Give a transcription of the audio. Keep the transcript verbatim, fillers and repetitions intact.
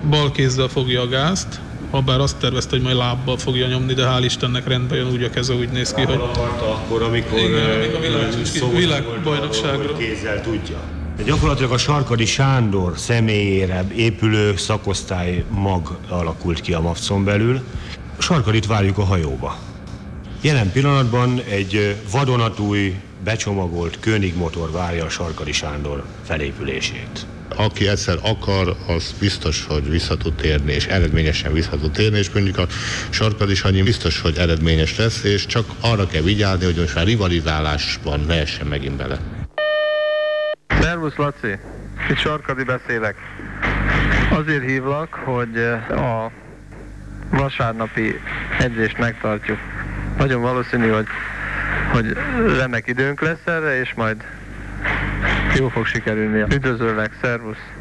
bal kézzel fogja a gázt, habár azt tervezte, hogy majd lábbal fogja nyomni, de hál' Istennek rendben jön, úgy a keze úgy néz ki, hogy... Akkor, amikor a világbajnokságra kézzel tudja. Gyakorlatilag a Sarkady Sándor személyére épülő szakosztály mag alakult ki a mavcon belül. Sarkadyt várjuk a hajóba. Jelen pillanatban egy vadonatúj, becsomagolt König motor várja a Sarkady Sándor felépülését. Aki egyszer akar, az biztos, hogy vissza tud térni, és eredményesen vissza tud térni, és mondjuk a Sarkady Sanyi biztos, hogy eredményes lesz, és csak arra kell vigyázni, hogy most már rivalizálásban ne essen megint bele. Szervusz Laci, itt Sarkady beszélek. Azért hívlak, hogy a vasárnapi edzést megtartjuk. Nagyon valószínű, hogy, hogy remek időnk lesz erre, és majd jó fog sikerülni. Üdvözöllek, szervusz!